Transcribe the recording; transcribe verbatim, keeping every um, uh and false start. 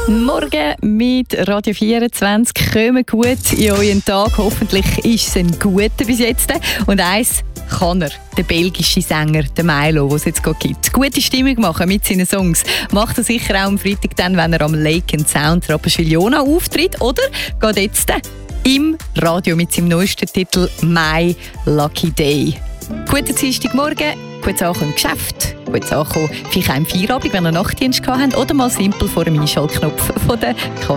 Morgen mit Radio vierundzwanzig. Kommen gut in euren Tag. Hoffentlich ist es ein guter bis jetzt. Und eins kann er, der belgische Sänger, der Milo, den es jetzt gerade gibt. Gute Stimmung machen mit seinen Songs. Macht er sicher auch am Freitag dann, wenn er am Lake and Sound Rapperswil-Jona auftritt. Oder geht jetzt im Radio mit seinem neuesten Titel «My Lucky Day». Guten Dienstagmorgen, gutes Ankommen im Geschäft, gutes Ankommen vielleicht auch im Feierabend, wenn ihr Nachtdienst gehabt habt, oder mal simpel vor dem Einschaltknopf von der